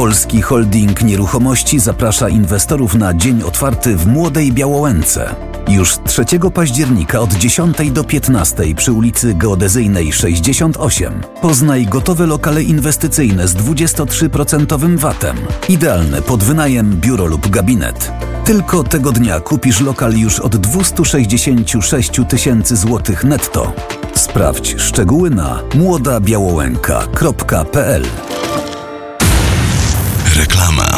Polski Holding Nieruchomości zaprasza inwestorów na dzień otwarty w Młodej Białołęce. Już 3 października od 10 do 15 przy ulicy Geodezyjnej 68. Poznaj gotowe lokale inwestycyjne z 23% VAT-em. Idealne pod wynajem, biuro lub gabinet. Tylko tego dnia kupisz lokal już od 266 tysięcy złotych netto. Sprawdź szczegóły na młodabiałołęka.pl. Reklama.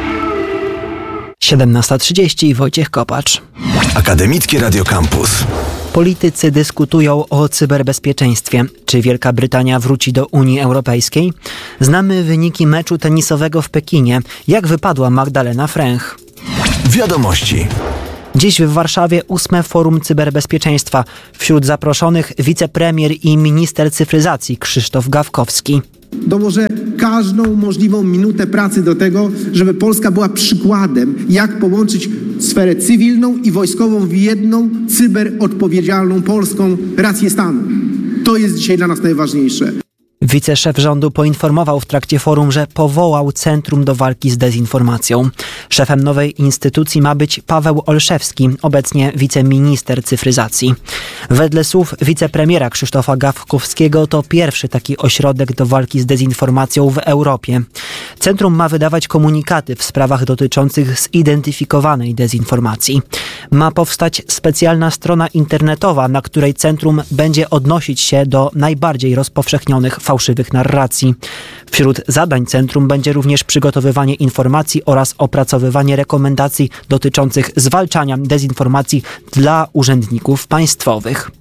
17:30 Wojciech Kopacz. Akademickie Radio Campus. Politycy dyskutują o cyberbezpieczeństwie. Czy Wielka Brytania wróci do Unii Europejskiej? Znamy wyniki meczu tenisowego w Pekinie. Jak wypadła Magdalena Fręch? Wiadomości. Dziś w Warszawie 8. Forum Cyberbezpieczeństwa. Wśród zaproszonych wicepremier i minister cyfryzacji Krzysztof Gawkowski. Dołożę każdą możliwą minutę pracy do tego, żeby Polska była przykładem, jak połączyć sferę cywilną i wojskową w jedną cyberodpowiedzialną polską rację stanu. To jest dzisiaj dla nas najważniejsze. Wiceszef rządu poinformował w trakcie forum, że powołał Centrum do Walki z Dezinformacją. Szefem nowej instytucji ma być Paweł Olszewski, obecnie wiceminister cyfryzacji. Wedle słów wicepremiera Krzysztofa Gawkowskiego to pierwszy taki ośrodek do walki z dezinformacją w Europie. Centrum ma wydawać komunikaty w sprawach dotyczących zidentyfikowanej dezinformacji. Ma powstać specjalna strona internetowa, na której centrum będzie odnosić się do najbardziej rozpowszechnionych fałszywych narracji. Wśród zadań centrum będzie również przygotowywanie informacji oraz opracowywanie rekomendacji dotyczących zwalczania dezinformacji dla urzędników państwowych.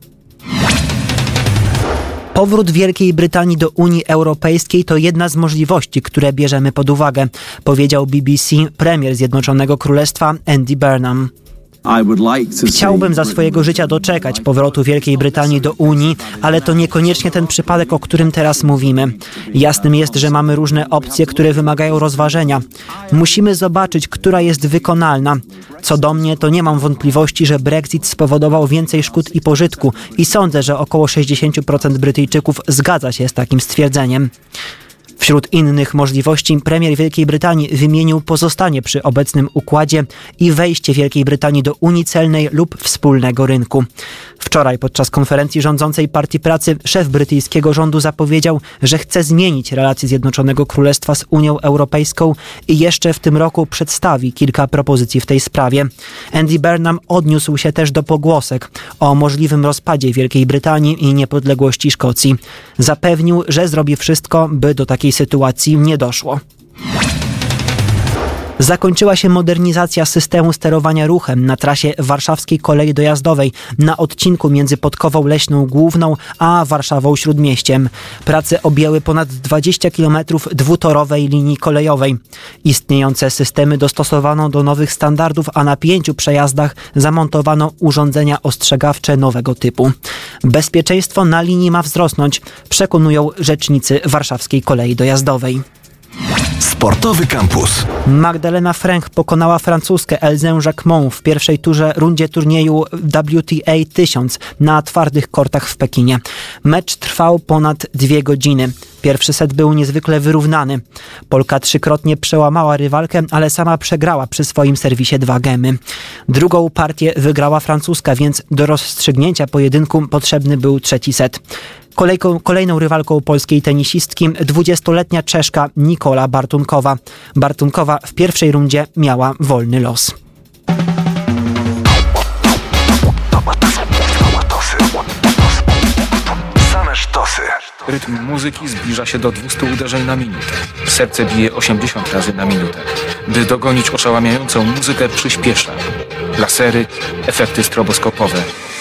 Powrót Wielkiej Brytanii do Unii Europejskiej to jedna z możliwości, które bierzemy pod uwagę, powiedział BBC premier Zjednoczonego Królestwa Andy Burnham. Chciałbym za swojego życia doczekać powrotu Wielkiej Brytanii do Unii, ale to niekoniecznie ten przypadek, o którym teraz mówimy. Jasnym jest, że mamy różne opcje, które wymagają rozważenia. Musimy zobaczyć, która jest wykonalna. Co do mnie, to nie mam wątpliwości, że Brexit spowodował więcej szkód i pożytku i sądzę, że około 60% Brytyjczyków zgadza się z takim stwierdzeniem. Wśród innych możliwości premier Wielkiej Brytanii wymienił pozostanie przy obecnym układzie i wejście Wielkiej Brytanii do Unii Celnej lub wspólnego rynku. Wczoraj podczas konferencji rządzącej Partii Pracy szef brytyjskiego rządu zapowiedział, że chce zmienić relacje Zjednoczonego Królestwa z Unią Europejską i jeszcze w tym roku przedstawi kilka propozycji w tej sprawie. Andy Burnham odniósł się też do pogłosek o możliwym rozpadzie Wielkiej Brytanii i niepodległości Szkocji. Zapewnił, że zrobi wszystko, by do takiej sytuacji nie doszło. Zakończyła się modernizacja systemu sterowania ruchem na trasie warszawskiej kolei dojazdowej na odcinku między Podkową Leśną Główną a Warszawą Śródmieściem. Prace objęły ponad 20 km dwutorowej linii kolejowej. Istniejące systemy dostosowano do nowych standardów, a na 5 przejazdach zamontowano urządzenia ostrzegawcze nowego typu. Bezpieczeństwo na linii ma wzrosnąć, przekonują rzecznicy warszawskiej kolei dojazdowej. Sportowy Campus. Magdalena Fręch pokonała Francuzkę Elzę Jacquemont w pierwszej rundzie turnieju WTA 1000 na twardych kortach w Pekinie. Mecz trwał ponad 2 godziny. Pierwszy set był niezwykle wyrównany. Polka 3-krotnie przełamała rywalkę, ale sama przegrała przy swoim serwisie 2 gemy. Drugą partię wygrała Francuska, więc do rozstrzygnięcia pojedynku potrzebny był 3. set. Kolejną rywalką polskiej tenisistki 20-letnia Czeszka Nikola Bartunkowa. Bartunkowa w pierwszej rundzie miała wolny los. Same sztosy. Rytm muzyki zbliża się do 200 uderzeń na minutę. Serce bije 80 razy na minutę. By dogonić oszałamiającą muzykę, przyspiesza. Lasery, efekty stroboskopowe.